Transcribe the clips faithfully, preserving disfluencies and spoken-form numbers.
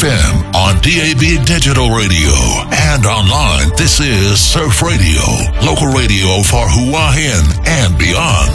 F M, on D A B Digital Radio, and online. This is Surf Radio, local radio for Hua Hin and beyond.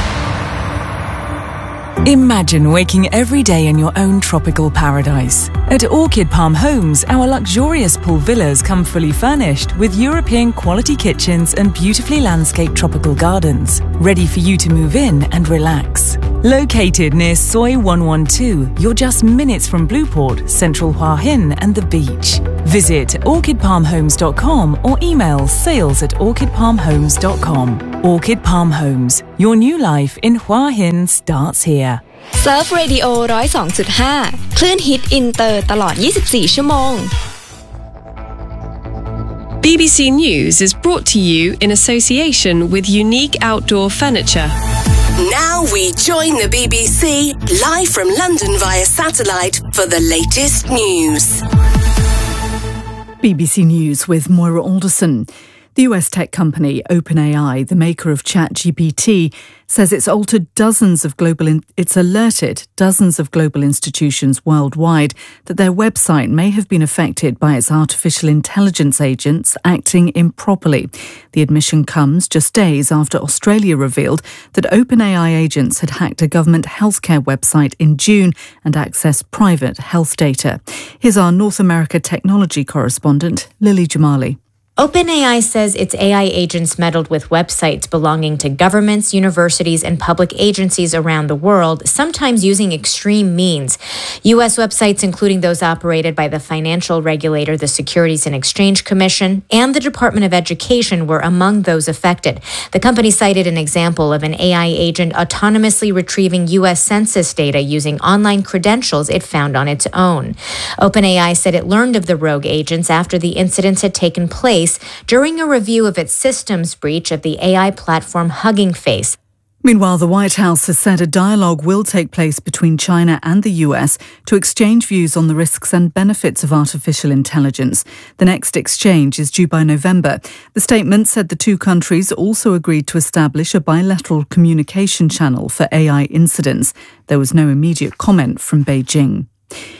Imagine waking every day in your own tropical paradise. At Orchid Palm Homes, our luxurious pool villas come fully furnished with European quality kitchens and beautifully landscaped tropical gardens, ready for you to move in and relax. Located near Soi one one two, you're just minutes from Blueport, Central Hua Hin and the beach. Visit orchid palm homes dot com or email sales at orchid palm homes dot com. Orchid Palm Homes, your new life in Hua Hin starts here. Surf Radio หนึ่งศูนย์สองจุดห้า คลื่นฮิตอินเตอร์ตลอดยี่สิบสี่ชั่วโมง B B C News is brought to you in association with Unique Outdoor Furniture. Now we join the B B C live from London via satellite for the latest news. B B C News with Moira Alderson. The U S tech company OpenAI, the maker of ChatGPT, says it's altered dozens of global in- it's alerted dozens of global institutions worldwide that their website may have been affected by its artificial intelligence agents acting improperly. The admission comes just days after Australia revealed that OpenAI agents had hacked a government healthcare website in June and accessed private health data. Here's our North America technology correspondent, Lily Jamali. OpenAI says its A I agents meddled with websites belonging to governments, universities, and public agencies around the world, sometimes using extreme means. U S websites, including those operated by the financial regulator, the Securities and Exchange Commission, and the Department of Education, were among those affected. The company cited an example of an A I agent autonomously retrieving U S census data using online credentials it found on its own. OpenAI said it learned of the rogue agents after the incidents had taken place during a review of its systems breach of the A I platform Hugging Face. Meanwhile, the White House has said a dialogue will take place between China and the U S to exchange views on the risks and benefits of artificial intelligence. The next exchange is due by November. The statement said the two countries also agreed to establish a bilateral communication channel for A I incidents. There was no immediate comment from Beijing.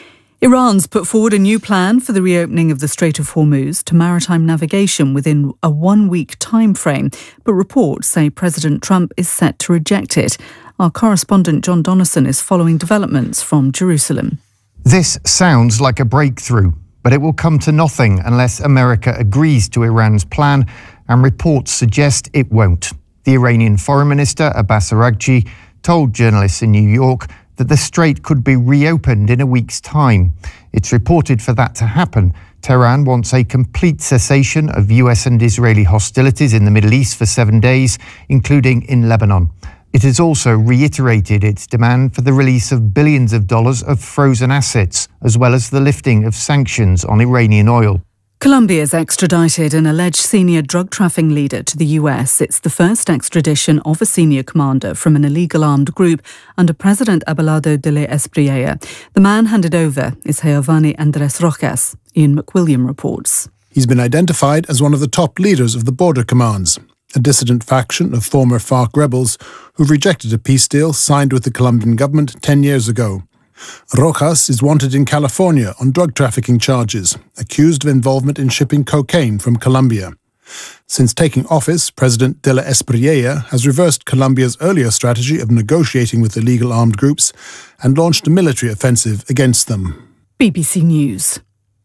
Iran's put forward a new plan for the reopening of the Strait of Hormuz to maritime navigation within a one-week time frame, but reports say President Trump is set to reject it. Our correspondent John Donnison is following developments from Jerusalem. This sounds like a breakthrough, but it will come to nothing unless America agrees to Iran's plan, and reports suggest it won't. The Iranian Foreign Minister, Abbas Araghchi, told journalists in New York that the strait could be reopened in a week's time. It's reported for that to happen, Tehran wants a complete cessation of U S and Israeli hostilities in the Middle East for seven days, including in Lebanon. It has also reiterated its demand for the release of billions of dollars of frozen assets, as well as the lifting of sanctions on Iranian oil. Colombia's extradited an alleged senior drug trafficking leader to the U S. It's the first extradition of a senior commander from an illegal armed group under President Abelardo de la Espriella. The man handed over is Giovanni Andres Rojas. Ian McWilliam reports. He's been identified as one of the top leaders of the border commands, a dissident faction of former FARC rebels who've rejected a peace deal signed with the Colombian government ten years ago. Rojas is wanted in California on drug trafficking charges, accused of involvement in shipping cocaine from Colombia. Since taking office, President de la Espriella has reversed Colombia's earlier strategy of negotiating with illegal armed groups and launched a military offensive against them. B B C News.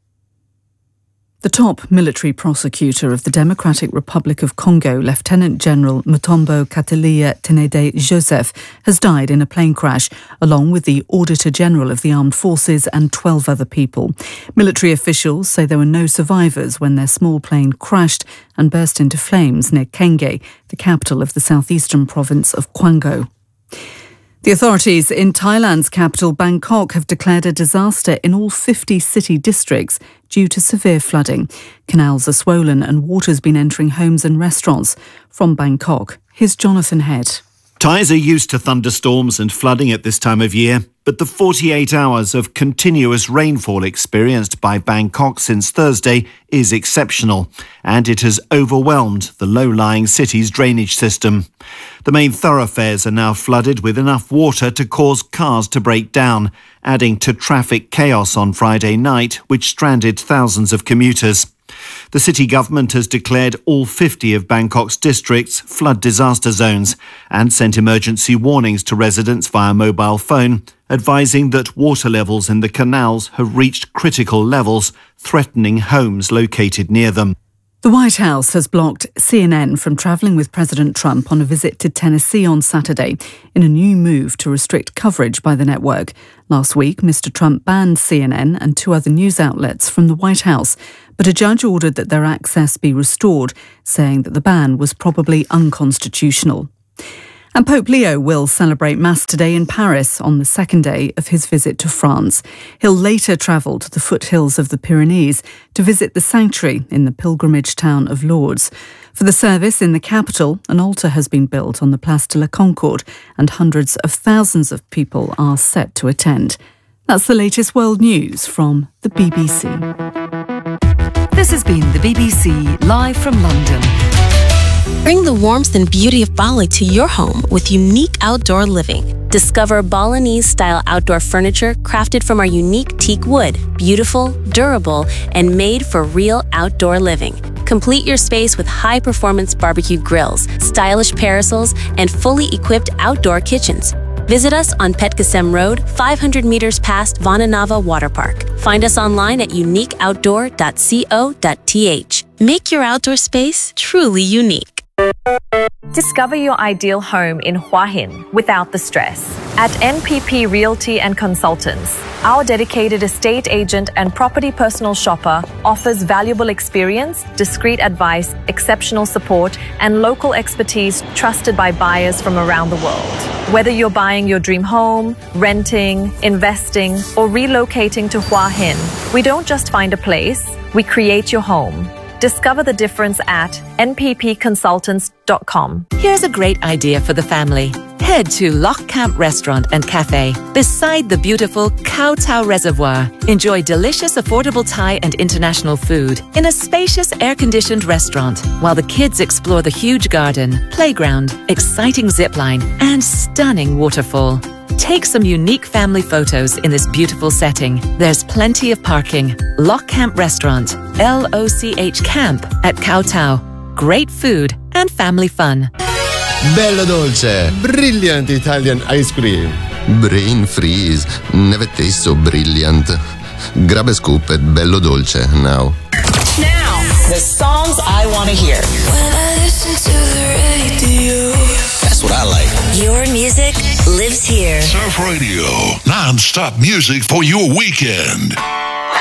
The top military prosecutor of the Democratic Republic of Congo, Lieutenant General Mutombo Katelia Tenede Joseph, has died in a plane crash, along with the Auditor General of the Armed Forces and twelve other people. Military officials say there were no survivors when their small plane crashed and burst into flames near Kenge, the capital of the southeastern province of Kwango. The authorities in Thailand's capital, Bangkok, have declared a disaster in all fifty city districts due to severe flooding. Canals are swollen and water's been entering homes and restaurants. From Bangkok, here's Jonathan Head. Thais are used to thunderstorms and flooding at this time of year, but the forty-eight hours of continuous rainfall experienced by Bangkok since Thursday is exceptional, and it has overwhelmed the low-lying city's drainage system. The main thoroughfares are now flooded with enough water to cause cars to break down, adding to traffic chaos on Friday night, which stranded thousands of commuters. The city government has declared all fifty of Bangkok's districts flood disaster zones and sent emergency warnings to residents via mobile phone, advising that water levels in the canals have reached critical levels, threatening homes located near them. The White House has blocked C N N from travelling with President Trump on a visit to Tennessee on Saturday in a new move to restrict coverage by the network. Last week, Mister Trump banned C N N and two other news outlets from the White House, but a judge ordered that their access be restored, saying that the ban was probably unconstitutional. And Pope Leo will celebrate Mass today in Paris on the second day of his visit to France. He'll later travel to the foothills of the Pyrenees to visit the sanctuary in the pilgrimage town of Lourdes. For the service in the capital, an altar has been built on the Place de la Concorde, and hundreds of thousands of people are set to attend. That's the latest world news from the B B C. This has been the B B C live from London. Bring the warmth and beauty of Bali to your home with unique outdoor living. Discover Balinese-style outdoor furniture crafted from our unique teak wood, beautiful, durable, and made for real outdoor living. Complete your space with high-performance barbecue grills, stylish parasols, and fully equipped outdoor kitchens. Visit us on Petkasem Road, five hundred meters past Vananava Water Park. Find us online at unique outdoor dot co dot t h. Make your outdoor space truly unique. Discover your ideal home in Hua Hin without the stress. At N P P Realty and Consultants, our dedicated estate agent and property personal shopper offers valuable experience, discreet advice, exceptional support, and local expertise trusted by buyers from around the world. Whether you're buying your dream home, renting, investing, or relocating to Hua Hin, we don't just find a place, we create your home. Discover the difference at n p p consultants dot com. Here's a great idea for the family. Head to Loch Camp Restaurant and Cafe beside the beautiful Koh Tao Reservoir. Enjoy delicious, affordable Thai and international food in a spacious, air-conditioned restaurant while the kids explore the huge garden, playground, exciting zipline, and stunning waterfall. Take some unique family photos in this beautiful setting. There's plenty of parking. Loch Camp Restaurant, L O C H Camp at Koh Tao. Great food and family fun. Bello dolce, brilliant Italian ice cream. Brain freeze, never taste so brilliant. Grab a scoop at Bello Dolce now. Now, the songs I want to hear. When I listen to the radio. That's what I like. Your music lives here. Surf Radio, non-stop music for your weekend.